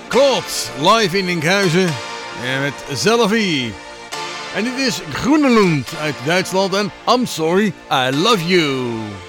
Claude, live in Enkhuizen en met Selfie. En dit is Groenelund uit Duitsland en I'm Sorry, I Love You.